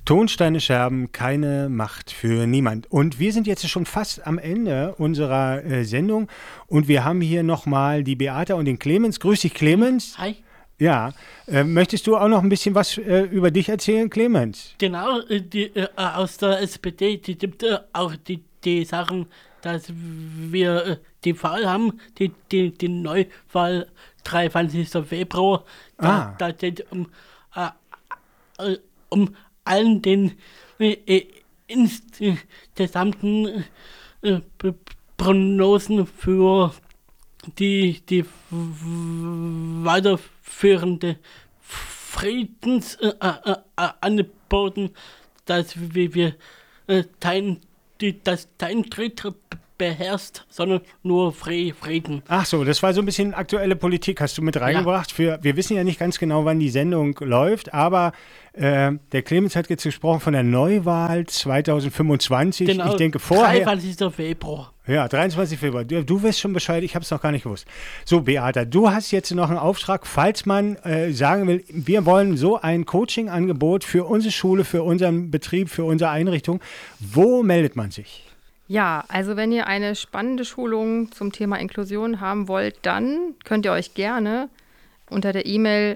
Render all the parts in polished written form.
Tonsteine Scherben, keine Macht für niemand. Und wir sind jetzt schon fast am Ende unserer Sendung und wir haben hier nochmal die Beata und den Clemens. Grüß dich, Clemens. Hi. Ja, möchtest du auch noch ein bisschen was über dich erzählen, Clemens? Genau, aus der SPD, die gibt auch die Sachen, dass wir die Wahl haben, die Neuwahl 23. Februar. Da steht um allen den insgesamten Prognosen für die weiterführende Friedensangeboten, dass wir das Dritt beherrscht, sondern nur Frieden. Ach so, das war so ein bisschen aktuelle Politik, hast du mit reingebracht. Wir wissen ja nicht ganz genau, wann die Sendung läuft, aber der Clemens hat jetzt gesprochen von der Neuwahl 2025. Genau, ich denke vorher. 23. Februar. Ja, 23. Februar. Du weißt schon Bescheid, ich habe es noch gar nicht gewusst. So, Beata, du hast jetzt noch einen Auftrag, falls man sagen will, wir wollen so ein Coaching-Angebot für unsere Schule, für unseren Betrieb, für unsere Einrichtung. Wo meldet man sich? Ja, also wenn ihr eine spannende Schulung zum Thema Inklusion haben wollt, dann könnt ihr euch gerne unter der E-Mail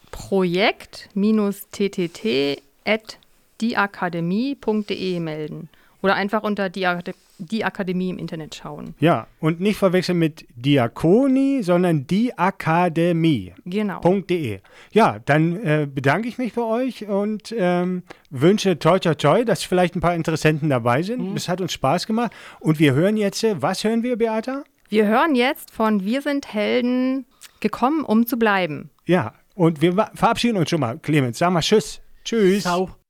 projekt-ttt@dieakademie.de melden oder einfach unter die Akademie im Internet schauen. Ja, und nicht verwechseln mit Diakoni, sondern dieakademie. Genau. .de. Ja, dann bedanke ich mich bei euch und wünsche toi toi toi, dass vielleicht ein paar Interessenten dabei sind. Es hat uns Spaß gemacht. Und wir hören jetzt, was hören wir, Beata? Wir hören jetzt von Wir sind Helden, gekommen, um zu bleiben. Ja, und wir verabschieden uns schon mal. Clemens, sag mal Tschüss. Tschüss. Ciao.